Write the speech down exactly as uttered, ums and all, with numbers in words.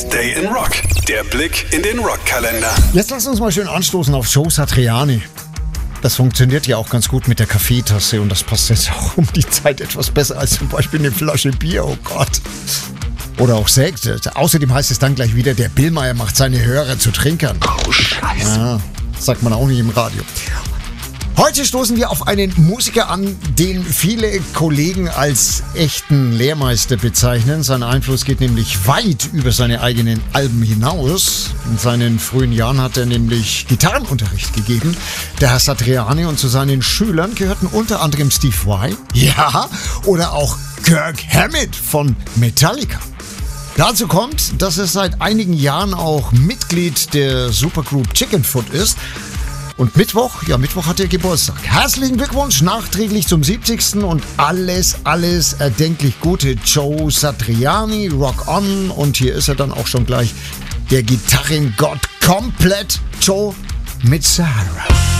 Day in Rock, der Blick in den Rockkalender. Jetzt lass uns mal schön anstoßen auf Joe Satriani. Das funktioniert ja auch ganz gut mit der Kaffeetasse und das passt jetzt auch um die Zeit etwas besser als zum Beispiel eine Flasche Bier, oh Gott. Oder auch Sekt. Außerdem heißt es dann gleich wieder, der Billmeier macht seine Hörer zu Trinkern. Oh, Scheiße. Ja, sagt man auch nicht im Radio. Heute stoßen wir auf einen Musiker an, den viele Kollegen als echten Lehrmeister bezeichnen. Sein Einfluss geht nämlich weit über seine eigenen Alben hinaus. In seinen frühen Jahren hat er nämlich Gitarrenunterricht gegeben, der Herr Satriani, und zu seinen Schülern gehörten unter anderem Steve Vai, ja, oder auch Kirk Hammett von Metallica. Dazu kommt, dass er seit einigen Jahren auch Mitglied der Supergroup Chickenfoot ist. Und Mittwoch, ja Mittwoch hat er Geburtstag. Herzlichen Glückwunsch nachträglich zum siebzigsten und alles, alles erdenklich Gute. Joe Satriani, Rock On. Und hier ist er dann auch schon gleich, der Gitarrengott komplett. Joe mit Sahara.